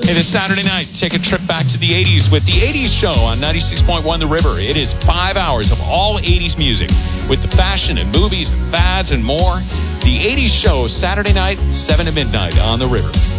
Hey, this Saturday night, take a trip back to the 80s with the 80s Show on 96.1 The River. It is 5 hours of all 80s music with the fashion and movies and fads and more. The 80s Show, Saturday night, 7 to midnight on The River.